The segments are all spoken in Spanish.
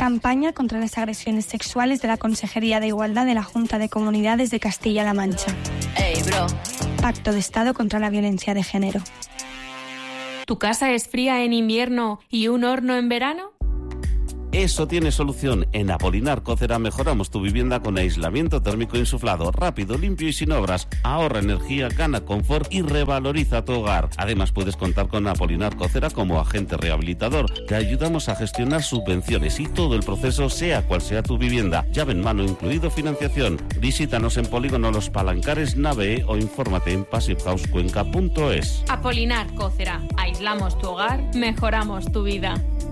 Campaña contra las agresiones sexuales de la Consejería de Igualdad de la Junta de Comunidades de Castilla-La Mancha. Ey, bro. Pacto de Estado contra la violencia de género. ¿Tu casa es fría en invierno y un horno en verano? Eso tiene solución. En Apolinar Cocera mejoramos tu vivienda con aislamiento térmico insuflado, rápido, limpio y sin obras. Ahorra energía, gana confort y revaloriza tu hogar. Además puedes contar con Apolinar Cocera como agente rehabilitador. Te ayudamos a gestionar subvenciones y todo el proceso, sea cual sea tu vivienda. Llave en mano incluido financiación. Visítanos en Polígono Los Palancares, Nave o infórmate en passivehousecuenca.es. Apolinar Cocera. Aislamos tu hogar, mejoramos tu vida.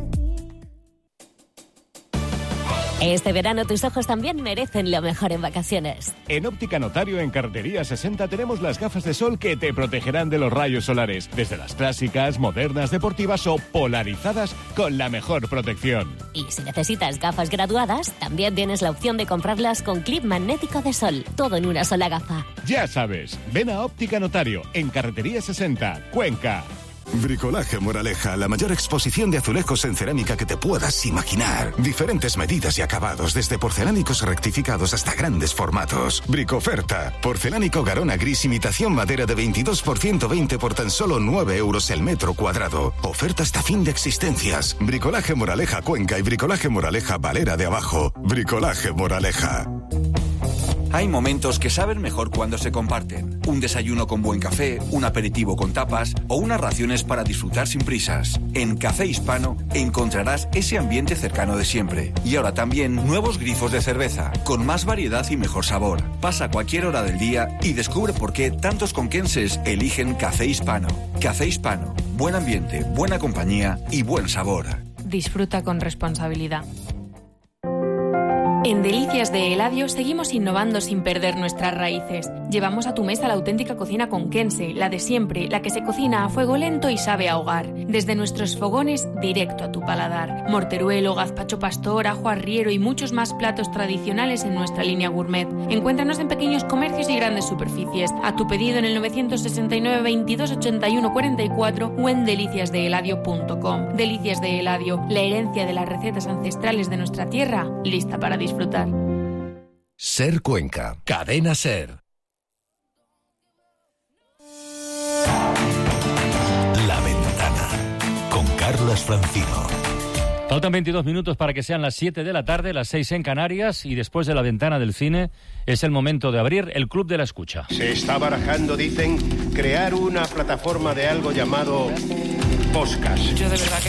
Este verano tus ojos también merecen lo mejor en vacaciones. En Óptica Notario, en Carretería 60, tenemos las gafas de sol que te protegerán de los rayos solares. Desde las clásicas, modernas, deportivas o polarizadas con la mejor protección. Y si necesitas gafas graduadas, también tienes la opción de comprarlas con clip magnético de sol. Todo en una sola gafa. Ya sabes, ven a Óptica Notario, en Carretería 60, Cuenca. Bricolaje Moraleja, la mayor exposición de azulejos en cerámica que te puedas imaginar. Diferentes medidas y acabados, desde porcelánicos rectificados hasta grandes formatos. Bricoferta, porcelánico Garona gris imitación madera de 22x120 por tan solo 9 euros el metro cuadrado. Oferta hasta fin de existencias. Bricolaje Moraleja Cuenca y Bricolaje Moraleja Valera de Abajo. Bricolaje Moraleja. Hay momentos que saben mejor cuando se comparten. Un desayuno con buen café, un aperitivo con tapas o unas raciones para disfrutar sin prisas. En Café Hispano encontrarás ese ambiente cercano de siempre. Y ahora también nuevos grifos de cerveza, con más variedad y mejor sabor. Pasa cualquier hora del día y descubre por qué tantos conquenses eligen Café Hispano. Café Hispano. Buen ambiente, buena compañía y buen sabor. Disfruta con responsabilidad. En Delicias de Eladio seguimos innovando sin perder nuestras raíces. Llevamos a tu mesa la auténtica cocina conquense, la de siempre, la que se cocina a fuego lento y sabe a hogar. Desde nuestros fogones, directo a tu paladar. Morteruelo, gazpacho pastor, ajo arriero y muchos más platos tradicionales en nuestra línea gourmet. Encuéntranos en pequeños comercios y grandes superficies. A tu pedido en el 969 22 81 44 o en deliciasdeeladio.com. Delicias de Eladio, la herencia de las recetas ancestrales de nuestra tierra, lista para disfrutar. Ser Cuenca, Cadena Ser. La Ventana, con Carlos Francino. Faltan 22 minutos para que sean las 7 de la tarde, las 6 en Canarias, y después de La Ventana del Cine es el momento de abrir el Club de la Escucha. Se está barajando, dicen, crear una plataforma de algo llamado podcast. Yo de verdad que...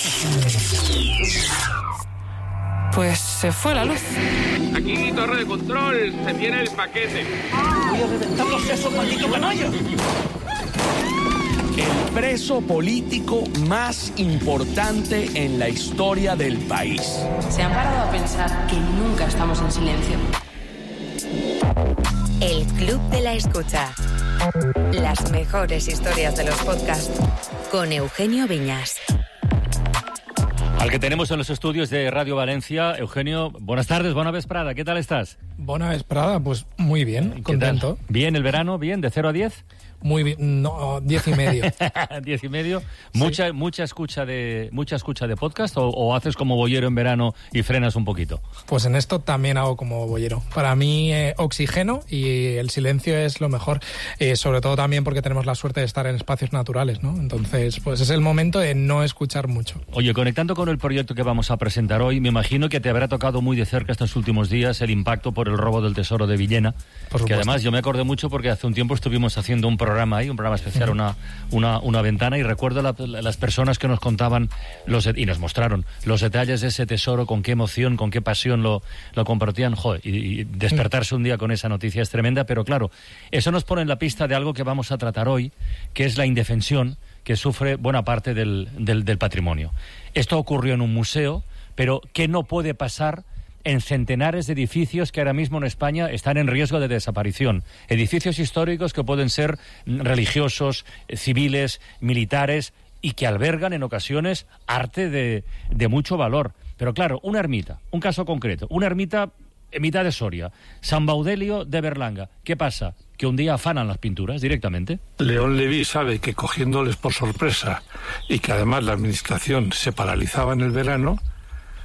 Pues se fue la luz. Aquí, torre de control, se viene el paquete. Voy a reventar los sesos, maldito canalla. El preso político más importante en la historia del país. ¿Se han parado a pensar que nunca estamos en silencio? El Club de la Escucha. Las mejores historias de los podcasts con Eugenio Viñas. Al que tenemos en los estudios de Radio Valencia. Eugenio, buenas tardes, buena vesprada, ¿qué tal estás? Buena vesprada, pues muy bien, contento. ¿Bien el verano? ¿Bien? ¿De 0 a 10? Muy bien, no, 10 y medio. 10 y medio. Sí. Mucha escucha de podcast o haces como boyero en verano y frenas un poquito. Pues en esto también hago como boyero. Para mí oxígeno y el silencio es lo mejor, sobre todo también porque tenemos la suerte de estar en espacios naturales, ¿no? Entonces, pues es el momento de no escuchar mucho. Oye, conectando con el proyecto que vamos a presentar hoy, me imagino que te habrá tocado muy de cerca estos últimos días el impacto por el robo del tesoro de Villena, que además yo me acordé mucho porque hace un tiempo estuvimos haciendo un programa especial, una ventana, y recuerdo las personas que nos contaban y nos mostraron los detalles de ese tesoro, con qué emoción, con qué pasión lo compartían. Joder, y despertarse un día con esa noticia es tremenda, pero claro, eso nos pone en la pista de algo que vamos a tratar hoy, que es la indefensión que sufre buena parte del patrimonio. Esto ocurrió en un museo, pero ¿qué no puede pasar en centenares de edificios que ahora mismo en España están en riesgo de desaparición? Edificios históricos que pueden ser religiosos, civiles, militares, y que albergan en ocasiones arte de mucho valor. Pero claro, una ermita, un caso concreto, una ermita en mitad de Soria, San Baudelio de Berlanga. ¿Qué pasa? Que un día afanan las pinturas directamente. León Leví sabe que cogiéndoles por sorpresa y que además la administración se paralizaba en el verano,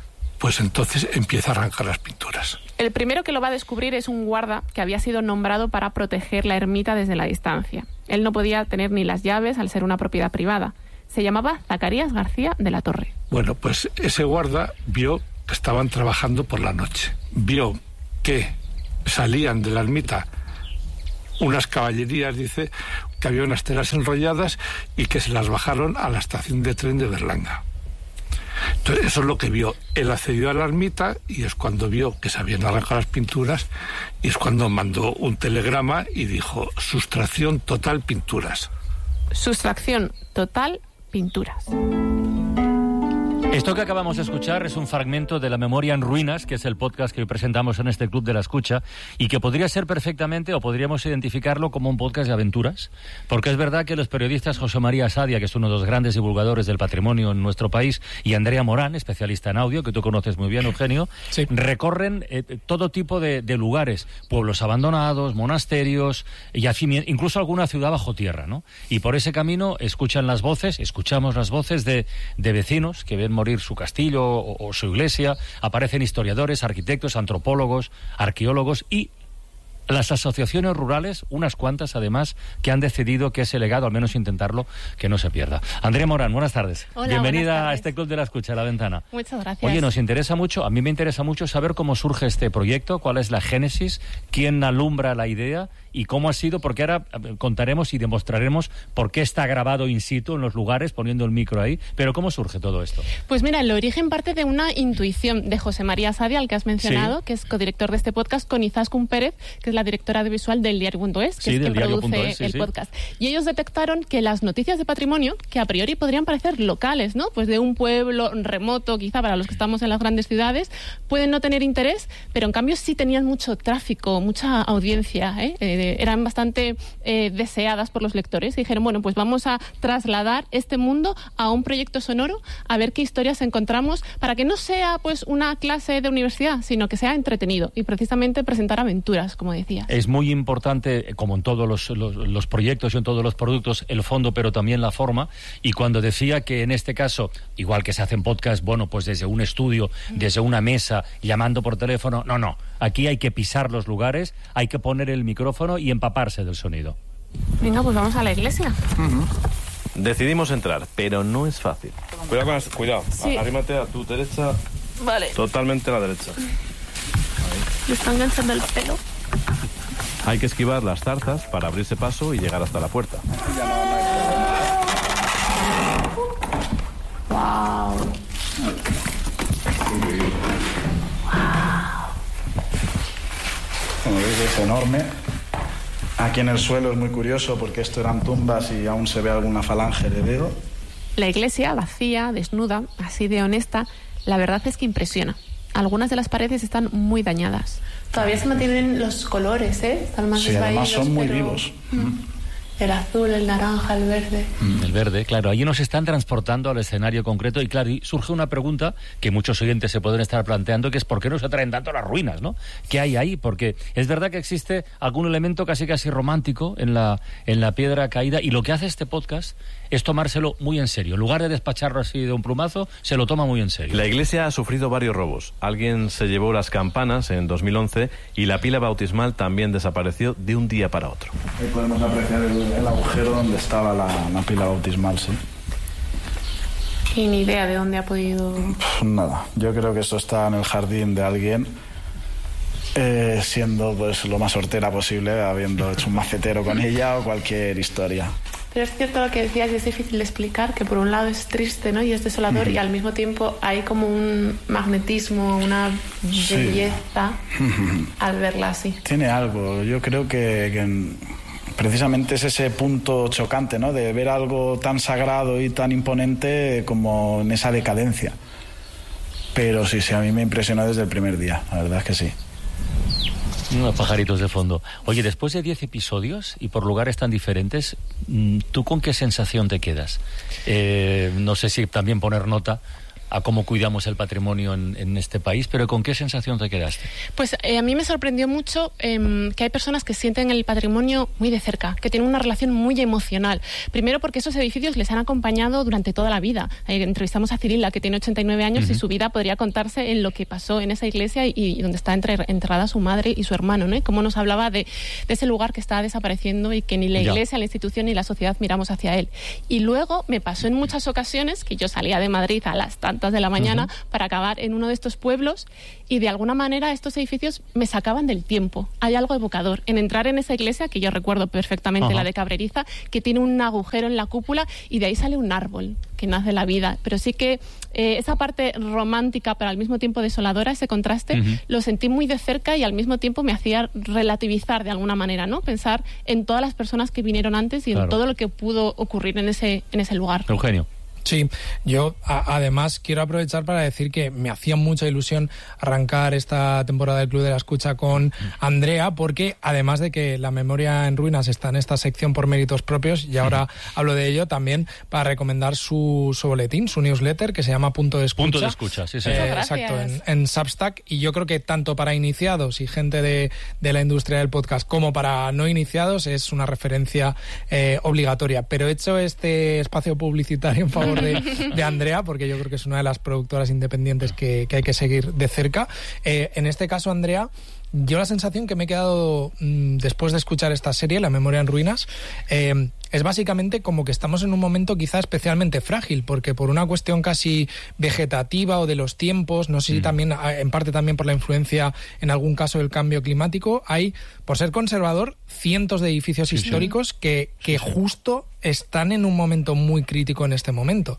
pues entonces empieza a arrancar las pinturas. El primero que lo va a descubrir es un guarda que había sido nombrado para proteger la ermita desde la distancia. Él no podía tener ni las llaves al ser una propiedad privada. Se llamaba Zacarías García de la Torre. Bueno, pues ese guarda vio que estaban trabajando por la noche. Vio que salían de la ermita unas caballerías, dice, que había unas telas enrolladas y que se las bajaron a la estación de tren de Berlanga. Entonces, eso es lo que vio. Él accedió a la ermita y es cuando vio que se habían arrancado las pinturas y es cuando mandó un telegrama y dijo: sustracción total, pinturas. Sustracción total, pinturas. Esto que acabamos de escuchar es un fragmento de La Memoria en Ruinas, que es el podcast que hoy presentamos en este Club de la Escucha, y que podría ser perfectamente, o podríamos identificarlo como un podcast de aventuras, porque es verdad que los periodistas José María Sadia, que es uno de los grandes divulgadores del patrimonio en nuestro país, y Andrea Morán, especialista en audio, que tú conoces muy bien, Eugenio, sí, recorren todo tipo de lugares, pueblos abandonados, monasterios, incluso alguna ciudad bajo tierra, ¿no? Y por ese camino escuchamos las voces de vecinos que ven morir su castillo o su iglesia. Aparecen historiadores, arquitectos, antropólogos, arqueólogos y las asociaciones rurales, unas cuantas además, que han decidido que ese legado, al menos intentarlo, que no se pierda. Andrea Morán, buenas tardes. Hola, bienvenida a este Club de la Escucha, La Ventana. Muchas gracias. Oye, nos interesa mucho, a mí me interesa mucho saber cómo surge este proyecto, cuál es la génesis, quién alumbra la idea y cómo ha sido, porque ahora contaremos y demostraremos por qué está grabado in situ en los lugares, poniendo el micro ahí, pero ¿cómo surge todo esto? Pues mira, el origen parte de una intuición de José María Sadia, al que has mencionado, sí, que es codirector de este podcast, con Izaskun Pérez, que es la directora audiovisual del Diario.es, que sí, es quien produce el podcast. Y ellos detectaron que las noticias de patrimonio, que a priori podrían parecer locales, ¿no? Pues de un pueblo remoto, quizá para los que estamos en las grandes ciudades, pueden no tener interés, pero en cambio sí tenían mucho tráfico, mucha audiencia, eran bastante deseadas por los lectores. Y dijeron, bueno, pues vamos a trasladar este mundo a un proyecto sonoro, a ver qué historias encontramos, para que no sea pues una clase de universidad, sino que sea entretenido y precisamente presentar aventuras, como decías. Es muy importante, como en todos los proyectos y en todos los productos, el fondo, pero también la forma. Y cuando decía que en este caso, igual que se hacen podcasts, bueno, pues desde un estudio, desde una mesa, llamando por teléfono, no. Aquí hay que pisar los lugares, hay que poner el micrófono y empaparse del sonido. Venga, pues vamos a la iglesia. Decidimos entrar, pero no es fácil. Cuidado. Sí. Arrímate a tu derecha. Vale. Totalmente a la derecha. Me está enganchando el pelo. Hay que esquivar las zarzas para abrirse paso y llegar hasta la puerta. Wow. Como veis, es enorme. Aquí en el suelo es muy curioso porque esto eran tumbas y aún se ve alguna falange de dedo. La iglesia, vacía, desnuda, así de honesta, la verdad es que impresiona. Algunas de las paredes están muy dañadas. Todavía se mantienen los colores, están más desvaídos. Sí, además son muy vivos. El azul, el naranja, el verde. El verde, claro. Allí nos están transportando al escenario concreto y claro, y surge una pregunta que muchos oyentes se pueden estar planteando, que es ¿por qué nos atraen tanto las ruinas, no? ¿Qué hay ahí? Porque es verdad que existe algún elemento casi romántico en la piedra caída, y lo que hace este podcast es tomárselo muy en serio. En lugar de despacharlo así de un plumazo, se lo toma muy en serio. La iglesia ha sufrido varios robos. Alguien se llevó las campanas en 2011 y la pila bautismal también desapareció de un día para otro. Ahí podemos apreciar el agujero donde estaba la pila bautismal, sí. Y ni idea de dónde ha podido... Nada, yo creo que eso está en el jardín de alguien, siendo pues lo más hortera posible, habiendo hecho un macetero con ella o cualquier historia. Pero es cierto lo que decías, y es difícil de explicar, que por un lado es triste, ¿no? Y es desolador, y al mismo tiempo hay como un magnetismo, una belleza al verla así. Tiene algo, yo creo que precisamente es ese punto chocante, ¿no? De ver algo tan sagrado y tan imponente como en esa decadencia. Pero sí, a mí me impresionó desde el primer día, la verdad es que sí. Unos pajaritos de fondo. Oye, después de 10 episodios y por lugares tan diferentes, ¿tú con qué sensación te quedas? No sé si también poner nota a cómo cuidamos el patrimonio en este país, pero ¿con qué sensación te quedaste? Pues a mí me sorprendió mucho que hay personas que sienten el patrimonio muy de cerca, que tienen una relación muy emocional. Primero porque esos edificios les han acompañado durante toda la vida. Entrevistamos a Cirila, que tiene 89 años y su vida podría contarse en lo que pasó en esa iglesia y donde está enterrada su madre y su hermano, ¿no? Y cómo nos hablaba de ese lugar que está desapareciendo y que ni la iglesia, la institución ni la sociedad miramos hacia él. Y luego me pasó en muchas ocasiones que yo salía de Madrid a las tantas de la mañana para acabar en uno de estos pueblos y de alguna manera estos edificios me sacaban del tiempo. Hay algo evocador en entrar en esa iglesia, que yo recuerdo perfectamente, la de Cabreriza, que tiene un agujero en la cúpula y de ahí sale un árbol que nace la vida. Pero sí que esa parte romántica pero al mismo tiempo desoladora, ese contraste, lo sentí muy de cerca y al mismo tiempo me hacía relativizar de alguna manera, ¿no? Pensar en todas las personas que vinieron antes y en todo lo que pudo ocurrir en ese lugar. Eugenio. Sí, yo además quiero aprovechar para decir que me hacía mucha ilusión arrancar esta temporada del Club de la Escucha con Andrea, porque además de que La Memoria en Ruinas está en esta sección por méritos propios, y ahora hablo de ello, también para recomendar su boletín, su newsletter, que se llama Punto de Escucha. Punto de Escucha, sí, señor. Exacto, en Substack, y yo creo que tanto para iniciados y gente de la industria del podcast como para no iniciados es una referencia obligatoria. Pero he hecho este espacio publicitario en favor de Andrea, porque yo creo que es una de las productoras independientes que hay que seguir de cerca. En este caso, Andrea, yo la sensación que me he quedado después de escuchar esta serie, La Memoria en Ruinas, es básicamente como que estamos en un momento quizá especialmente frágil, porque por una cuestión casi vegetativa o de los tiempos, no sé si también, en parte también por la influencia en algún caso del cambio climático, hay, por ser conservador, cientos de edificios históricos que justo están en un momento muy crítico en este momento.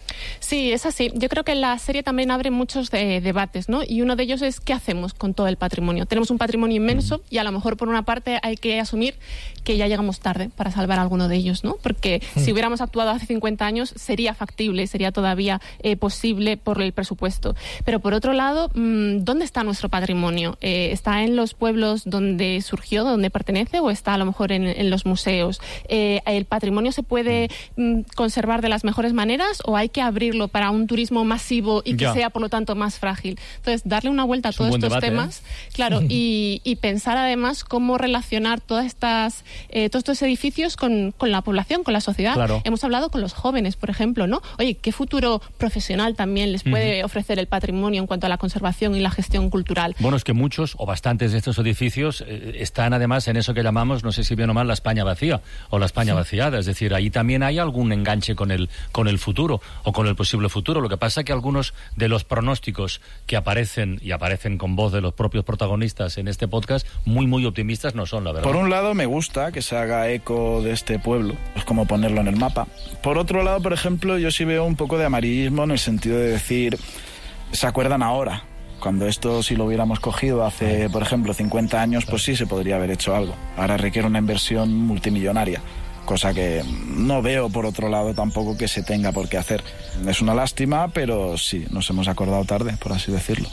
Sí, es así. Yo creo que la serie también abre muchos debates, ¿no? Y uno de ellos es ¿qué hacemos con todo el patrimonio? Tenemos un patrimonio inmenso y a lo mejor por una parte hay que asumir que ya llegamos tarde para salvar alguno de ellos, ¿no? Porque si hubiéramos actuado hace 50 años sería factible, sería todavía posible por el presupuesto. Pero por otro lado, ¿dónde está nuestro patrimonio? ¿Está en los pueblos donde surgió, donde pertenece, o está a lo mejor en los museos? ¿El patrimonio se puede conservar de las mejores maneras o hay que abrirlo para un turismo masivo y que sea por lo tanto más frágil? Entonces darle una vuelta a todos estos temas, claro, y pensar además cómo relacionar todas estas todos estos edificios con la población, con la sociedad. Claro. Hemos hablado con los jóvenes, por ejemplo, ¿no? Oye, ¿qué futuro profesional también les puede ofrecer el patrimonio en cuanto a la conservación y la gestión cultural? Bueno, es que muchos o bastantes de estos edificios están además en eso que llamamos, no sé si bien o mal, la España vacía o la España vaciada. Es decir, ahí también hay algún enganche con el futuro o con el posible futuro. Lo que pasa es que algunos de los pronósticos que aparecen con voz de los propios protagonistas en este podcast, muy optimistas no son, la verdad. Por un lado me gusta que se haga eco de este pueblo, es como ponerlo en el mapa. Por otro lado, por ejemplo, yo sí veo un poco de amarillismo en el sentido de decir, ¿se acuerdan ahora? Cuando esto, si lo hubiéramos cogido hace, por ejemplo, 50 años, pues sí se podría haber hecho algo. Ahora requiere una inversión multimillonaria, cosa que no veo, por otro lado, tampoco que se tenga por qué hacer. Es una lástima, pero sí, nos hemos acordado tarde, por así decirlo.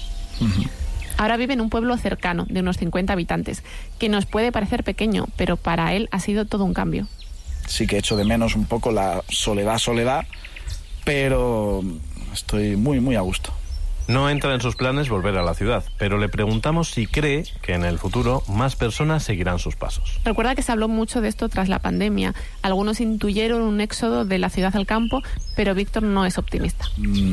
Ahora vive en un pueblo cercano, de unos 50 habitantes, que nos puede parecer pequeño, pero para él ha sido todo un cambio. Sí que echo de menos un poco la soledad, pero estoy muy a gusto. No entra en sus planes volver a la ciudad, pero le preguntamos si cree que en el futuro más personas seguirán sus pasos. Recuerda que se habló mucho de esto tras la pandemia. Algunos intuyeron un éxodo de la ciudad al campo, pero Víctor no es optimista.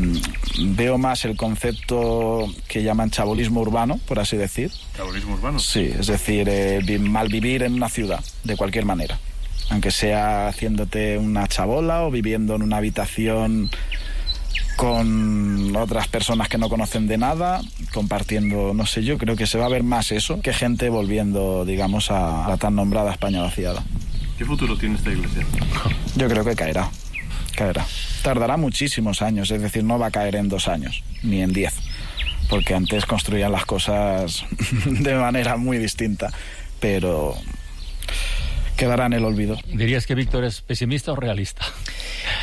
Veo más el concepto que llaman chabolismo urbano, por así decir. ¿Chabolismo urbano? Sí, es decir, malvivir en una ciudad, de cualquier manera. Aunque sea haciéndote una chabola o viviendo en una habitación con otras personas que no conocen de nada, compartiendo, no sé, yo creo que se va a ver más eso que gente volviendo, digamos, a la tan nombrada España vaciada. ¿Qué futuro tiene esta iglesia? Yo creo que caerá. Tardará muchísimos años, es decir, no va a caer en 2 años, ni en 10, porque antes construían las cosas de manera muy distinta, pero quedará en el olvido. ¿Dirías que Víctor es pesimista o realista?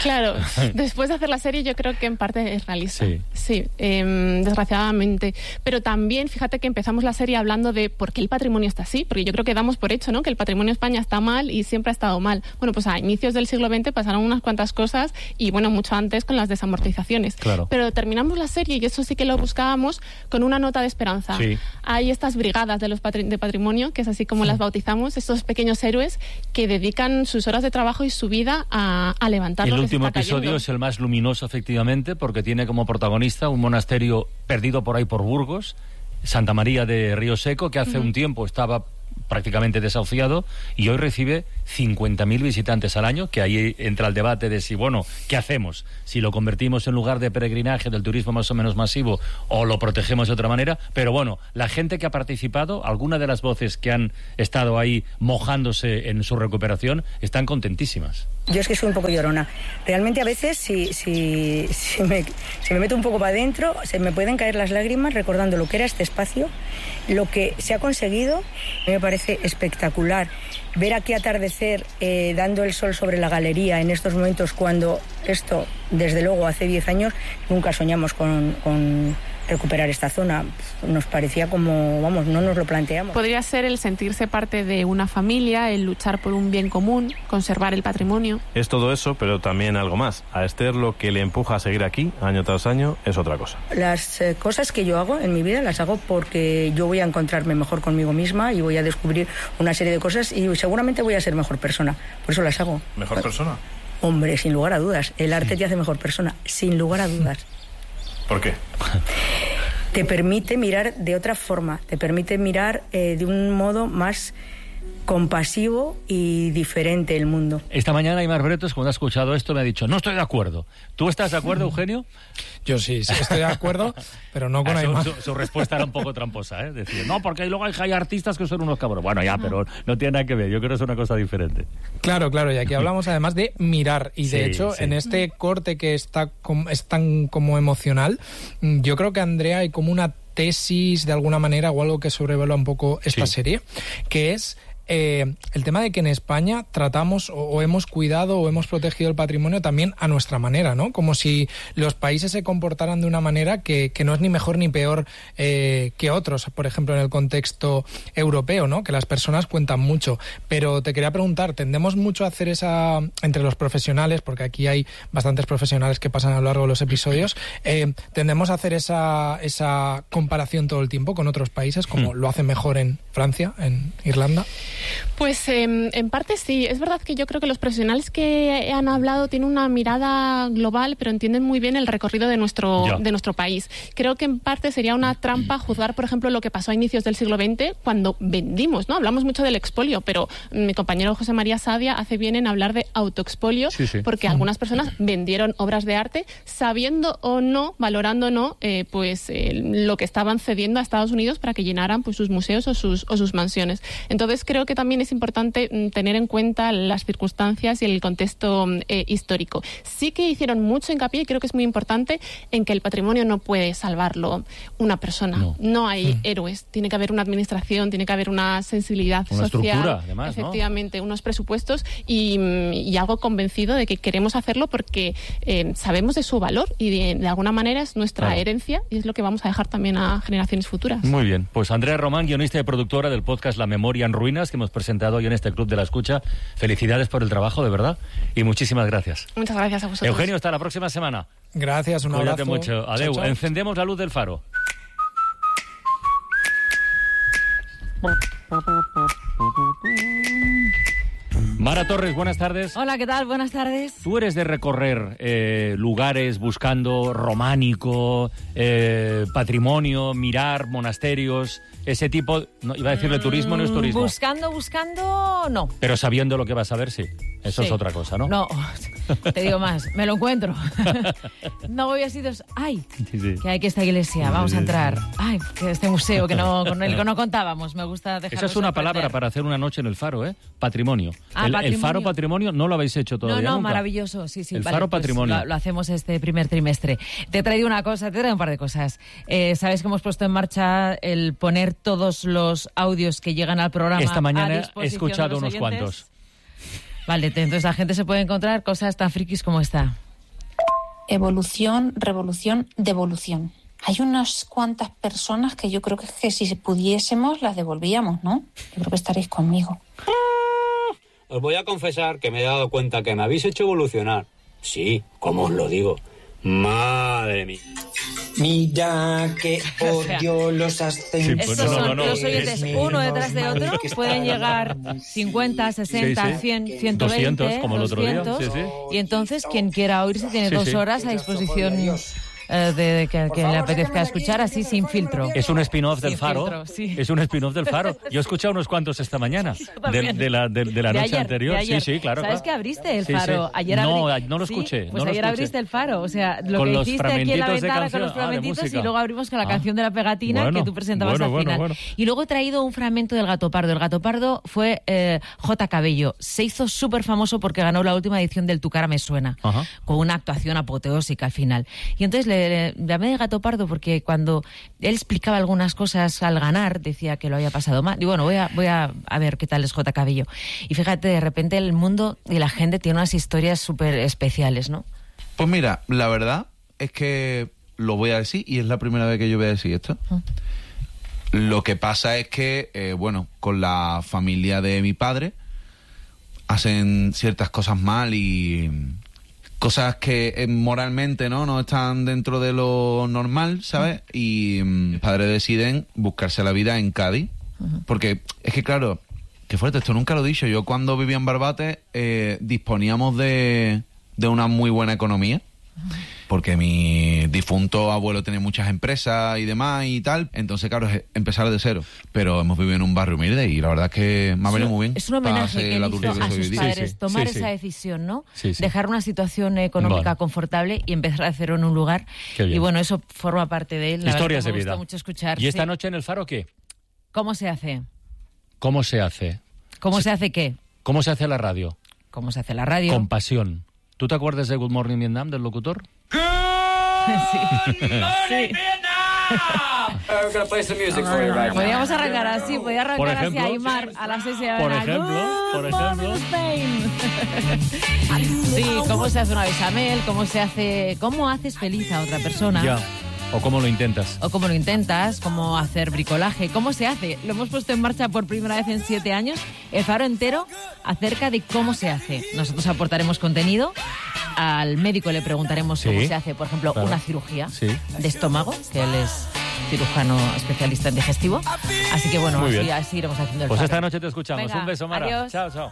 Claro, después de hacer la serie yo creo que en parte es realista. Sí, desgraciadamente. Pero también, fíjate que empezamos la serie hablando de por qué el patrimonio está así, porque yo creo que damos por hecho, ¿no?, que el patrimonio de España está mal y siempre ha estado mal. Bueno, pues a inicios del siglo XX pasaron unas cuantas cosas y, bueno, mucho antes con las desamortizaciones. Claro. Pero terminamos la serie, y eso sí que lo buscábamos, con una nota de esperanza. Sí. Hay estas brigadas de patrimonio, que es así como las bautizamos, estos pequeños héroes que dedican sus horas de trabajo y su vida a levantar lo que se está cayendo. El último episodio es el más luminoso, efectivamente, porque tiene como protagonista un monasterio perdido por ahí por Burgos, Santa María de Río Seco, que hace un tiempo estaba prácticamente desahuciado y hoy recibe 50.000 visitantes al año, que ahí entra el debate de si, bueno, ¿qué hacemos? Si lo convertimos en lugar de peregrinaje del turismo más o menos masivo o lo protegemos de otra manera, pero bueno, la gente que ha participado, algunas de las voces que han estado ahí mojándose en su recuperación, están contentísimas. Yo es que soy un poco llorona. Realmente a veces si me meto un poco para adentro, se me pueden caer las lágrimas recordando lo que era este espacio, lo que se ha conseguido. Me parece espectacular ver aquí atardecer dando el sol sobre la galería en estos momentos, cuando esto, desde luego, hace 10 años nunca soñamos con recuperar esta zona. Nos parecía como, vamos, no nos lo planteamos. Podría ser el sentirse parte de una familia, el luchar por un bien común, conservar el patrimonio. Es todo eso, pero también algo más. A Esther lo que le empuja a seguir aquí, año tras año, es otra cosa. Las cosas que yo hago en mi vida las hago porque yo voy a encontrarme mejor conmigo misma y voy a descubrir una serie de cosas y seguramente voy a ser mejor persona. Por eso las hago. ¿Mejor persona? Hombre, sin lugar a dudas. El arte te hace mejor persona, sin lugar a dudas. ¿Por qué? Te permite mirar de otra forma, te permite mirar de un modo más compasivo y diferente el mundo. Esta mañana Aimar Bretos, cuando ha escuchado esto, me ha dicho, no estoy de acuerdo. ¿Tú estás de acuerdo, Eugenio? Yo sí estoy de acuerdo, pero no con Aimar. Su respuesta era un poco tramposa, ¿eh? Decir, no, porque luego hay artistas que son unos cabrones. Bueno, ya, pero no tiene nada que ver. Yo creo que es una cosa diferente. Claro, y aquí hablamos además de mirar. Y de hecho, en este corte que es tan como emocional, yo creo que, Andrea, hay como una tesis de alguna manera o algo que sobrevela un poco esta serie, que es el tema de que en España tratamos o hemos cuidado o hemos protegido el patrimonio también a nuestra manera, ¿no? Como si los países se comportaran de una manera que no es ni mejor ni peor que otros, por ejemplo, en el contexto europeo, ¿no? Que las personas cuentan mucho. Pero te quería preguntar, ¿tendemos mucho a hacer esa, entre los profesionales, porque aquí hay bastantes profesionales que pasan a lo largo de los episodios, tendemos a hacer esa comparación todo el tiempo con otros países, como lo hacen mejor en Francia, en Irlanda? Pues en parte sí. Es verdad que yo creo que los profesionales que han hablado tienen una mirada global, pero entienden muy bien el recorrido de nuestro país. Creo que en parte sería una trampa juzgar, por ejemplo, lo que pasó a inicios del siglo XX cuando vendimos, ¿no? Hablamos mucho del expolio, pero mi compañero José María Sadia hace bien en hablar de autoexpolio, porque algunas personas vendieron obras de arte sabiendo o no, valorando o no, lo que estaban cediendo a Estados Unidos para que llenaran pues sus museos o sus mansiones. Entonces creo que también es importante tener en cuenta las circunstancias y el contexto histórico. Sí que hicieron mucho hincapié, y creo que es muy importante, en que el patrimonio no puede salvarlo una persona. No hay héroes. Tiene que haber una administración, tiene que haber una sensibilidad social. Estructura, además, efectivamente, unos presupuestos y algo convencido de que queremos hacerlo porque sabemos de su valor y de alguna manera es nuestra herencia y es lo que vamos a dejar también a generaciones futuras. Muy bien. Pues Andrea Román, guionista y productora del podcast La Memoria en Ruinas, que hemos presentado hoy en este Club de la Escucha. Felicidades por el trabajo, de verdad, y muchísimas gracias. Muchas gracias a vosotros. Eugenio, hasta la próxima semana. Gracias, un abrazo. Cuídate mucho. Adeu. Chao. Encendemos la luz del faro. Mara Torres, buenas tardes. Hola, ¿qué tal? Buenas tardes. Tú eres de recorrer lugares buscando románico, patrimonio, mirar monasterios, ese tipo, no, iba a decirle turismo, no es turismo. Buscando, no. Pero sabiendo lo que vas a ver, sí. Eso es otra cosa, ¿no? No, te digo más, me lo encuentro. No voy a sitios, que hay que esta iglesia, vamos a entrar. Ay, que este museo con el que no contábamos, me gusta dejarlo. Esa es una palabra para hacer una noche en el Faro, Patrimonio. Patrimonio. El Faro Patrimonio no lo habéis hecho todavía. No, nunca. Maravilloso, sí. El Faro Patrimonio. Lo hacemos este primer trimestre. Te he traído un par de cosas. Sabes que hemos puesto en marcha el poner todos los audios que llegan al programa. Esta mañana he escuchado unos cuantos. Vale, entonces la gente se puede encontrar cosas tan frikis como esta. Evolución, revolución, devolución. Hay unas cuantas personas que yo creo que si pudiésemos las devolvíamos, ¿no? Yo creo que estaréis conmigo. Os voy a confesar que me he dado cuenta que me habéis hecho evolucionar. Sí, como os lo digo. Madre mía. Mira que odio los ascensos. Estos son los oyentes uno detrás de otro. Pueden llegar 50, 60, 100, 120, 200, como el otro día. Y entonces quien quiera oírse tiene 2 horas a disposición de que le apetezca escuchar así sin filtro. Es un spin-off del Sin Faro. filtro, sí. Es un spin-off del Faro. Yo he escuchado unos cuantos esta mañana de la noche ayer, anterior. de ayer. Sí, claro. ¿Sabes claro. que abriste el Sí, Faro? sí. Ayer No lo escuché. Pues no lo ayer escuché. abriste el Faro. O sea, lo Con que los hiciste aquí en la fragmentitos de ventana con canción. los fragmentitos música. y luego abrimos con la canción de la pegatina Bueno, que tú presentabas al final. bueno. Y luego he traído un fragmento del Gato Pardo. El Gato Pardo fue J. Cabello. Se hizo súper famoso porque ganó la última edición del Tu cara me suena, con una actuación apoteósica al final. Y entonces le llamé de Gato Pardo porque cuando él explicaba algunas cosas al ganar, decía que lo había pasado mal. Y bueno, voy a ver qué tal es J. Cabello. Y fíjate, de repente el mundo y la gente tiene unas historias súper especiales, ¿no? Pues mira, la verdad es que lo voy a decir y es la primera vez que yo voy a decir esto. Lo que pasa es que, con la familia de mi padre hacen ciertas cosas mal y cosas que moralmente no están dentro de lo normal, ¿sabes? Y mis padres deciden buscarse la vida en Cádiz. Porque es que, claro, qué fuerte, esto nunca lo he dicho. Yo cuando vivía en Barbate disponíamos de una muy buena economía. Porque mi difunto abuelo tenía muchas empresas y demás y tal. Entonces, claro, es empezar de cero. Pero hemos vivido en un barrio humilde y la verdad es que me ha venido muy bien. Es un homenaje que le hizo a sus padres, tomar esa decisión, ¿no? Dejar una situación económica confortable y empezar de cero en un lugar. Y bueno, eso forma parte de él. Historias de vida. Me gusta mucho escuchar. ¿Y esta noche en el Faro qué? ¿Cómo se hace? ¿Cómo se hace? ¿Cómo se hace qué? ¿Cómo se hace la radio? ¿Cómo se hace la radio? Con pasión. ¿Tú te acuerdas de Good Morning Vietnam, del locutor? Sí. Podríamos arrancar así, podría arrancar así a Aymar a las 6 de la mañana. Por ejemplo. Sí, cómo se hace una bechamel, cómo haces feliz a otra persona. Ya. O cómo lo intentas. Cómo hacer bricolaje, cómo se hace. Lo hemos puesto en marcha por primera vez en 7 años, el Faro entero acerca de cómo se hace. Nosotros aportaremos contenido, al médico le preguntaremos cómo se hace, por ejemplo, una cirugía de estómago, que él es cirujano especialista en digestivo. Así que bueno, así iremos haciendo el Pues Faro. esta noche te escuchamos. Venga, un beso, Mara. adiós. Chao.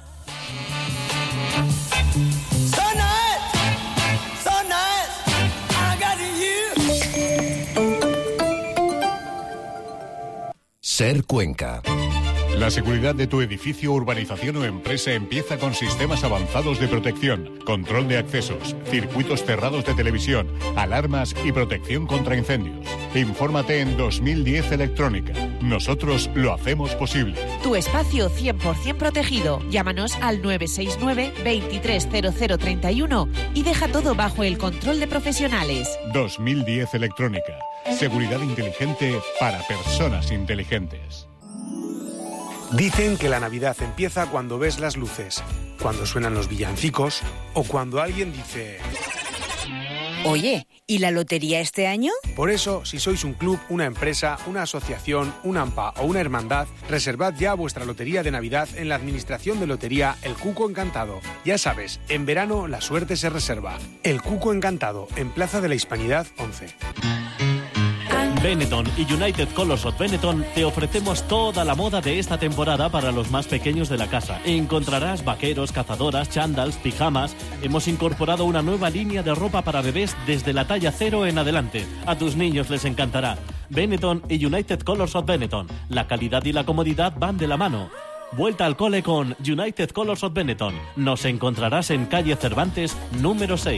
Ser Cuenca. La seguridad de tu edificio, urbanización o empresa empieza con sistemas avanzados de protección, control de accesos, circuitos cerrados de televisión, alarmas y protección contra incendios. Infórmate en 2010 Electrónica. Nosotros lo hacemos posible. Tu espacio 100% protegido. Llámanos al 969 230031 y deja todo bajo el control de profesionales. 2010 Electrónica. Seguridad inteligente para personas inteligentes. Dicen que la Navidad empieza cuando ves las luces, cuando suenan los villancicos o cuando alguien dice... Oye, ¿y la lotería este año? Por eso, si sois un club, una empresa, una asociación, un AMPA o una hermandad, reservad ya vuestra lotería de Navidad en la Administración de Lotería El Cuco Encantado. Ya sabes, en verano la suerte se reserva. El Cuco Encantado, en Plaza de la Hispanidad 11. Benetton y United Colors of Benetton te ofrecemos toda la moda de esta temporada para los más pequeños de la casa. Encontrarás vaqueros, cazadoras, chándals, pijamas. Hemos incorporado una nueva línea de ropa para bebés desde la talla 0 en adelante. A tus niños les encantará. Benetton y United Colors of Benetton. La calidad y la comodidad van de la mano. Vuelta al cole con United Colors of Benetton. Nos encontrarás en calle Cervantes, número 6.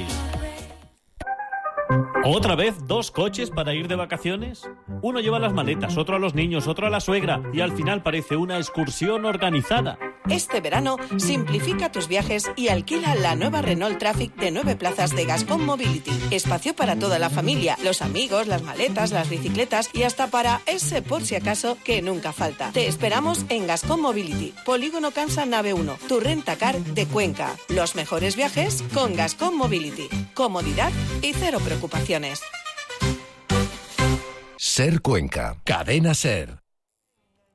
¿Otra vez 2 coches para ir de vacaciones? Uno lleva las maletas, otro a los niños, otro a la suegra y al final parece una excursión organizada. Este verano, simplifica tus viajes y alquila la nueva Renault Traffic de 9 plazas de Gascon Mobility. Espacio para toda la familia, los amigos, las maletas, las bicicletas y hasta para ese por si acaso que nunca falta. Te esperamos en Gascon Mobility, Polígono Cansa Nave 1, tu rentacar de Cuenca. Los mejores viajes con Gascon Mobility. Comodidad y cero preocupaciones. Ser Cuenca. Cadena Ser.